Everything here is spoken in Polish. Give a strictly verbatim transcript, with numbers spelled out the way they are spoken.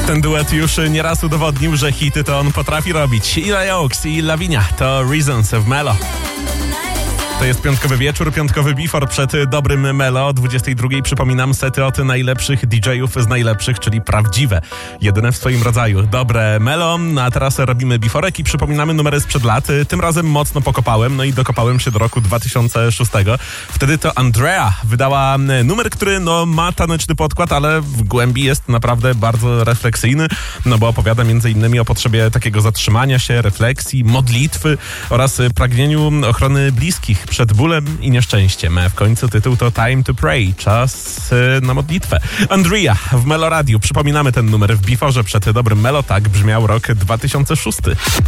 Ten duet już nieraz udowodnił, że hity to on potrafi robić. Eli Oaks i Lavinia to Reasons of Melo. To jest piątkowy wieczór, piątkowy before przed dobrym Melo. O dwudziestej drugiej przypominam sety od najlepszych didżejów z najlepszych, czyli prawdziwe, jedyne w swoim rodzaju. Dobre Melo, a teraz robimy beforek i przypominamy numery sprzed lat. Tym razem mocno pokopałem, no i dokopałem się do roku dwa tysiące szóstego. Wtedy to Andrea wydała numer, który no ma taneczny podkład, ale w głębi jest naprawdę bardzo refleksyjny, no bo opowiada między innymi o potrzebie takiego zatrzymania się, refleksji, modlitwy oraz pragnieniu ochrony bliskich przed bólem i nieszczęściem. W końcu tytuł to Time to Pray, czas na modlitwę. Andrea w Melo Radio. Przypominamy ten numer w biforze przed dobrym Melo, tak brzmiał rok dwa tysiące szósty.